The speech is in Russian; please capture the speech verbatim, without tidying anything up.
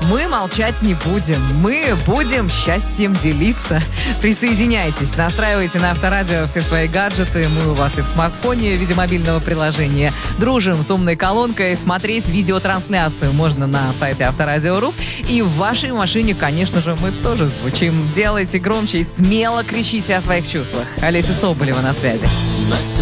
Мы молчать не будем. Мы будем счастьем делиться. Присоединяйтесь, настраивайте на Авторадио все свои гаджеты. Мы у вас и в смартфоне в виде мобильного приложения. Дружим с умной колонкой. Смотреть видеотрансляцию можно на сайте Авторадио точка ру. И в вашей машине, конечно же, мы тоже звучим. Делайте громче и смело кричите о своих чувствах. Олеся Соболева на связи.